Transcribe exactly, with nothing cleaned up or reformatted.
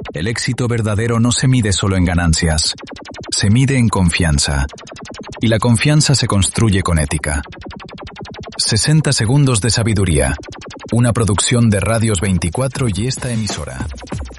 El éxito verdadero no se mide solo en ganancias, se mide en confianza. Y la confianza se construye con ética. sesenta segundos de sabiduría. Una producción de Radios veinticuatro y esta emisora.